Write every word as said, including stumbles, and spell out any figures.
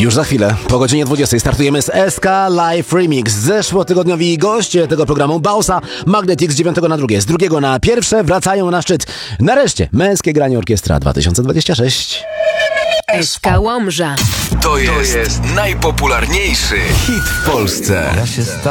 Już za chwilę, po godzinie dwudziestej startujemy z S K Live Remix. Zeszłotygodniowi goście tego programu Bausa, Magnetic z dziewiątego na drugie, z drugiego na pierwsze wracają na szczyt. Nareszcie, Męskie Granie Orkiestra dwa tysiące dwadzieścia sześć. S K Łomża. To jest, to jest najpopularniejszy hit w Polsce. Ja się